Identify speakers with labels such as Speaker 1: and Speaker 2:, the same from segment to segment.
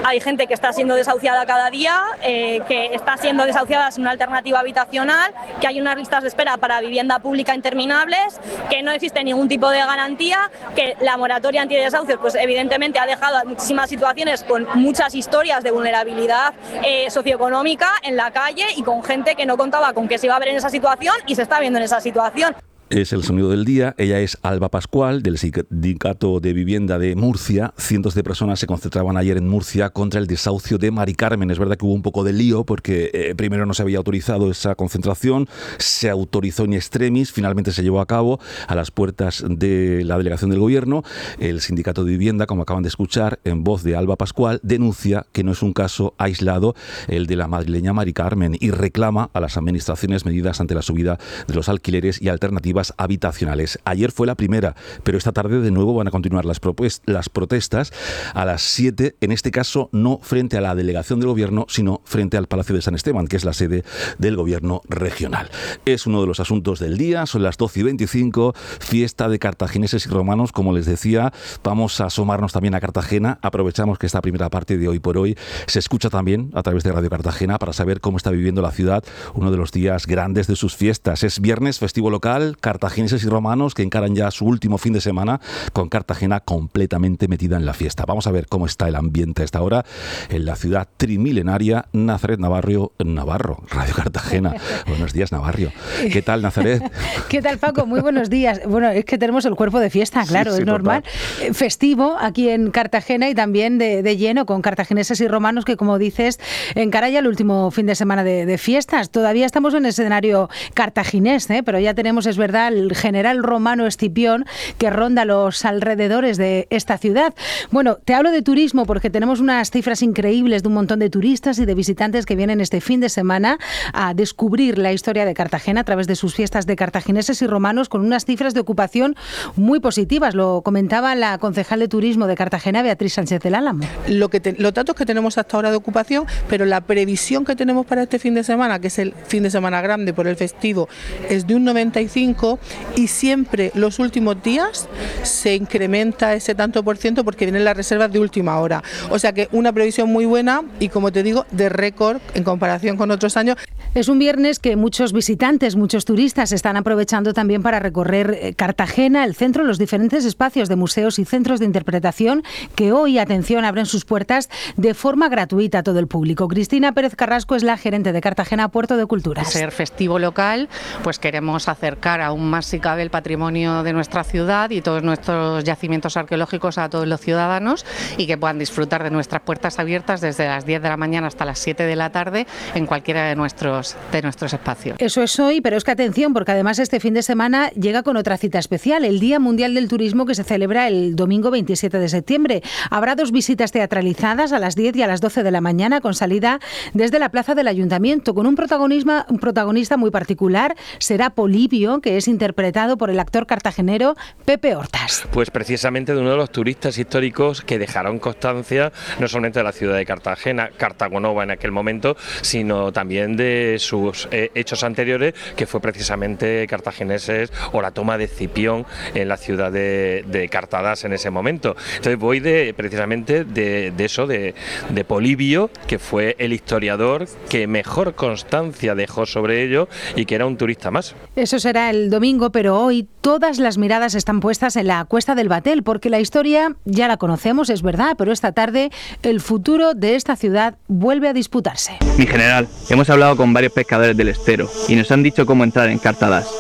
Speaker 1: hay gente que está siendo desahuciada cada día, que está siendo desahuciada sin una alternativa habitacional, que hay unas listas de espera para vivienda pública interminables, que no existe ningún tipo de garantía, que la moratoria antidesahucios pues evidentemente ha dejado muchísimas situaciones con muchas historias de vulnerabilidad socioeconómica en la calle y con gente que no contaba con que se iba a ver en esa situación y se está viendo en esa situación.
Speaker 2: Es el sonido del día. Ella es Alba Pascual, del Sindicato de Vivienda de Murcia. Cientos de personas se concentraban ayer en Murcia contra el desahucio de Mari Carmen. Es verdad que hubo un poco de lío porque primero no se había autorizado esa concentración, se autorizó in extremis, finalmente se llevó a cabo a las puertas de la delegación del Gobierno. El Sindicato de Vivienda, como acaban de escuchar, en voz de Alba Pascual, denuncia que no es un caso aislado el de la madrileña Mari Carmen y reclama a las administraciones medidas ante la subida de los alquileres y alternativas habitacionales. Ayer fue la primera, pero esta tarde de nuevo van a continuar las protestas a las 7, en este caso no frente a la delegación del Gobierno, sino frente al Palacio de San Esteban, que es la sede del Gobierno regional. Es uno de los asuntos del día, son las 12:25, fiesta de cartagineses y romanos, como les decía. Vamos a asomarnos también a Cartagena. Aprovechamos que esta primera parte de Hoy por Hoy se escucha también a través de Radio Cartagena para saber cómo está viviendo la ciudad uno de los días grandes de sus fiestas. Es viernes, festivo local, cartagineses y romanos que encaran ya su último fin de semana con Cartagena completamente metida en la fiesta. Vamos a ver cómo está el ambiente a esta hora en la ciudad trimilenaria. Nazaret Navarro, Radio Cartagena. Buenos días, Navarro. ¿Qué tal, Nazaret?
Speaker 3: ¿Qué tal, Paco? Muy buenos días. Bueno, es que tenemos el cuerpo de fiesta, claro, sí, es normal. Total. Festivo aquí en Cartagena y también de lleno con cartagineses y romanos que, como dices, encara ya el último fin de semana de fiestas. Todavía estamos en el escenario cartaginés, pero ya tenemos, es verdad, el general romano Escipión que ronda los alrededores de esta ciudad. Bueno, te hablo de turismo porque tenemos unas cifras increíbles de un montón de turistas y de visitantes que vienen este fin de semana a descubrir la historia de Cartagena a través de sus fiestas de cartagineses y romanos con unas cifras de ocupación muy positivas. Lo comentaba la concejal de turismo de Cartagena, Beatriz Sánchez del Álamo.
Speaker 4: Los datos que tenemos hasta ahora de ocupación, pero la previsión que tenemos para este fin de semana, que es el fin de semana grande por el festivo, es de un 95%. Y siempre los últimos días se incrementa ese tanto por ciento porque vienen las reservas de última hora. O sea que una previsión muy buena y, como te digo, de récord en comparación con otros años.
Speaker 3: Es un viernes que muchos visitantes, muchos turistas están aprovechando también para recorrer Cartagena, el centro, los diferentes espacios de museos y centros de interpretación que hoy, atención, abren sus puertas de forma gratuita a todo el público. Cristina Pérez Carrasco es la gerente de Cartagena Puerto de Culturas.
Speaker 5: Ser festivo local, pues queremos acercar aún más, si cabe, el patrimonio de nuestra ciudad y todos nuestros yacimientos arqueológicos a todos los ciudadanos y que puedan disfrutar de nuestras puertas abiertas desde las 10 de la mañana hasta las 7 de la tarde en cualquiera de nuestros espacios.
Speaker 3: Eso es hoy, pero es que atención, porque además este fin de semana llega con otra cita especial, el Día Mundial del Turismo, que se celebra el domingo 27 de septiembre. Habrá 2 visitas teatralizadas a las 10 y a las 12 de la mañana con salida desde la plaza del Ayuntamiento, con un protagonista muy particular. Será Polibio, que es interpretado por el actor cartagenero Pepe Hortas.
Speaker 6: Pues precisamente de uno de los turistas históricos que dejaron constancia no solamente de la ciudad de Cartagena, Cartagonova en aquel momento, sino también de sus hechos anteriores, que fue precisamente cartagineses o la toma de Escipión en la ciudad de Cartadas en ese momento. Entonces voy precisamente de eso, de Polibio, que fue el historiador que mejor constancia dejó sobre ello y que era un turista más.
Speaker 3: Eso será el domingo, pero hoy todas las miradas están puestas en la Cuesta del Batel, porque la historia ya la conocemos, es verdad, pero esta tarde el futuro de esta ciudad vuelve a disputarse.
Speaker 7: Mi general, hemos hablado con varios pescadores del estero y nos han dicho cómo entrar en Cartadas.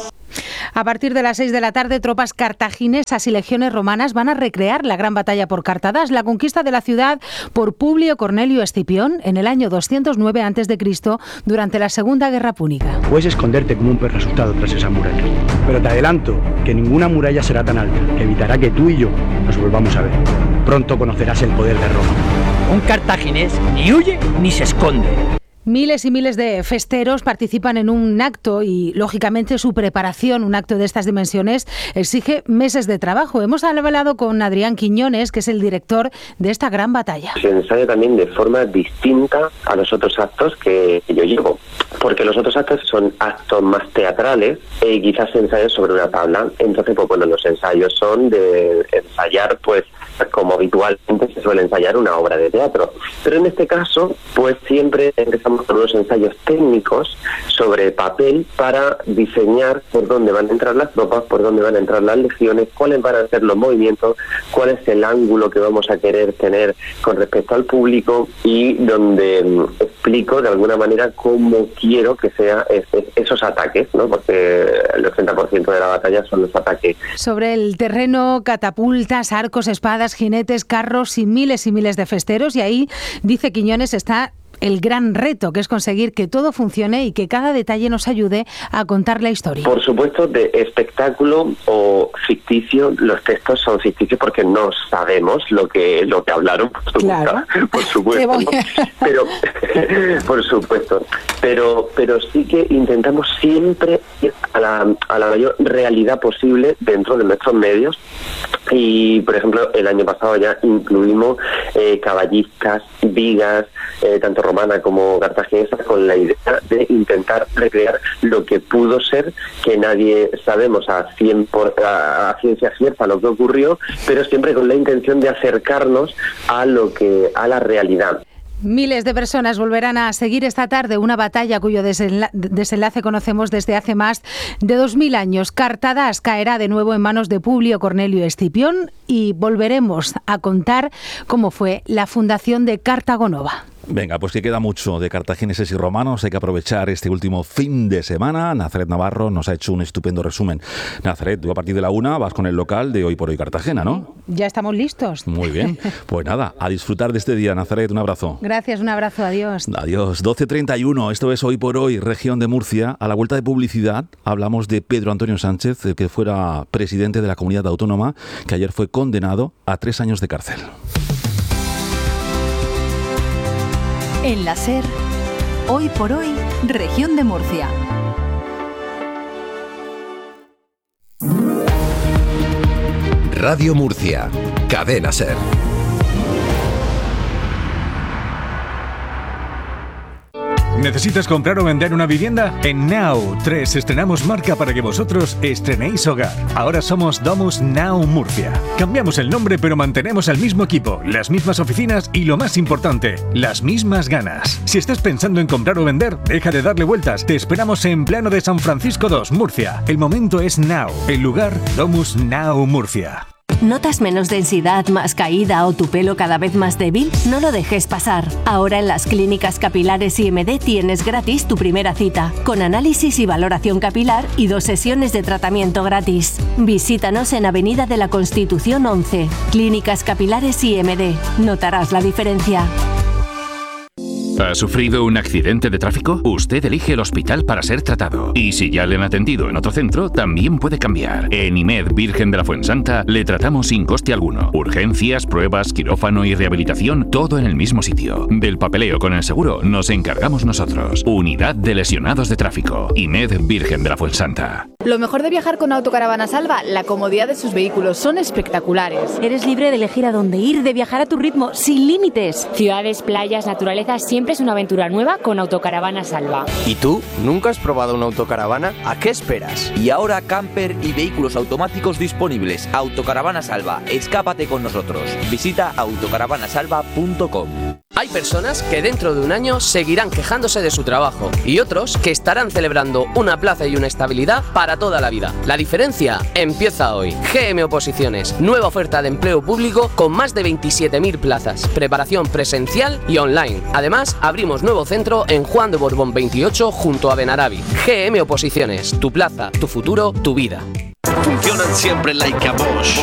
Speaker 3: A partir de las 6 de la tarde, tropas cartaginesas y legiones romanas van a recrear la gran batalla por Cartadas, la conquista de la ciudad por Publio Cornelio Escipión en el año 209 a.C. durante la Segunda Guerra Púnica.
Speaker 8: Puedes esconderte como un perro asustado tras esa muralla, pero te adelanto que ninguna muralla será tan alta que evitará que tú y yo nos volvamos a ver. Pronto conocerás el poder de Roma.
Speaker 9: Un cartaginés ni huye ni se esconde.
Speaker 3: Miles y miles de festeros participan en un acto y, lógicamente, su preparación, un acto de estas dimensiones, exige meses de trabajo. Hemos hablado con Adrián Quiñones, que es el director de esta gran batalla.
Speaker 9: Se ensaya también de forma distinta a los otros actos que yo llevo, porque los otros actos son actos más teatrales y quizás se ensayan sobre una tabla. Entonces, pues bueno, los ensayos son de ensayar, pues como habitualmente se suele ensayar una obra de teatro. Pero en este caso, pues siempre empezamos con unos ensayos técnicos sobre papel para diseñar por dónde van a entrar las tropas, por dónde van a entrar las legiones, cuáles van a ser los movimientos, cuál es el ángulo que vamos a querer tener con respecto al público, y donde explico de alguna manera cómo quiero que sea esos ataques, ¿no? Porque el 80% de la batalla son los ataques.
Speaker 3: Sobre el terreno, catapultas, arcos, espadas, jinetes, carros y miles de festeros, y ahí, dice Quiñones, está el gran reto, que es conseguir que todo funcione y que cada detalle nos ayude a contar la historia.
Speaker 9: Por supuesto, de espectáculo o ficticio, los textos son ficticios porque no sabemos lo que hablaron,
Speaker 3: claro.
Speaker 9: Por supuesto, ¿no? Pero por supuesto, pero sí que intentamos siempre ir a la mayor realidad posible dentro de nuestros medios. Y, por ejemplo, el año pasado ya incluimos caballistas, vigas, tanto romana como cartaginesa, con la idea de intentar recrear lo que pudo ser, que nadie sabemos a ciencia cierta lo que ocurrió, pero siempre con la intención de acercarnos a la realidad.
Speaker 3: Miles de personas volverán a seguir esta tarde una batalla cuyo desenlace conocemos desde hace más de 2000 años. Cartadas caerá de nuevo en manos de Publio Cornelio Escipión y volveremos a contar cómo fue la fundación de Cartago Nova.
Speaker 2: Venga, pues que queda mucho de cartagineses y romanos, hay que aprovechar este último fin de semana. Nazaret Navarro nos ha hecho un estupendo resumen. Nazaret, tú a partir de la 1 vas con el local de Hoy por Hoy Cartagena, ¿no?
Speaker 3: Ya estamos listos.
Speaker 2: Muy bien, pues nada, a disfrutar de este día, Nazaret, un abrazo.
Speaker 3: Gracias, un abrazo, adiós.
Speaker 2: Adiós, 12:31, esto es Hoy por Hoy, región de Murcia. A la vuelta de publicidad hablamos de Pedro Antonio Sánchez, el que fuera presidente de la comunidad autónoma, que ayer fue condenado a 3 años de cárcel.
Speaker 10: En la SER, Hoy por Hoy, región de Murcia.
Speaker 11: Radio Murcia, Cadena SER.
Speaker 12: ¿Necesitas comprar o vender una vivienda? En Now 3 estrenamos marca para que vosotros estrenéis hogar. Ahora somos Domus Now Murcia. Cambiamos el nombre, pero mantenemos el mismo equipo, las mismas oficinas y, lo más importante, las mismas ganas. Si estás pensando en comprar o vender, deja de darle vueltas. Te esperamos en Plano de San Francisco 2, Murcia. El momento es now. El lugar, Domus Now Murcia.
Speaker 13: ¿Notas menos densidad, más caída o tu pelo cada vez más débil? No lo dejes pasar. Ahora en las clínicas capilares IMD tienes gratis tu primera cita, con análisis y valoración capilar y 2 sesiones de tratamiento gratis. Visítanos en Avenida de la Constitución 11. Clínicas Capilares IMD. Notarás la diferencia.
Speaker 14: ¿Ha sufrido un accidente de tráfico? Usted elige el hospital para ser tratado. Y si ya le han atendido en otro centro, también puede cambiar. En IMED Virgen de la Fuensanta le tratamos sin coste alguno. Urgencias, pruebas, quirófano y rehabilitación, todo en el mismo sitio. Del papeleo con el seguro nos encargamos nosotros. Unidad de Lesionados de Tráfico. IMED Virgen de la Fuensanta.
Speaker 15: Lo mejor de viajar con Autocaravana Salva, la comodidad de sus vehículos. Son espectaculares.
Speaker 16: Eres libre de elegir a dónde ir, de viajar a tu ritmo, sin límites.
Speaker 17: Ciudades, playas, naturaleza, siempre es una aventura nueva con Autocaravana Salva.
Speaker 18: ¿Y tú? ¿Nunca has probado una autocaravana? ¿A qué esperas?
Speaker 19: Y ahora camper y vehículos automáticos disponibles. Autocaravana Salva, escápate con nosotros. Visita autocaravanasalva.com.
Speaker 20: Hay personas que dentro de un año seguirán quejándose de su trabajo y otros que estarán celebrando una plaza y una estabilidad para toda la vida. La diferencia empieza hoy. GM Oposiciones, nueva oferta de empleo público con más de 27.000 plazas, preparación presencial y online. Además, abrimos nuevo centro en Juan de Borbón 28 junto a Benarabi. GM Oposiciones, tu plaza, tu futuro, tu vida.
Speaker 21: Funcionan siempre like a Bosch.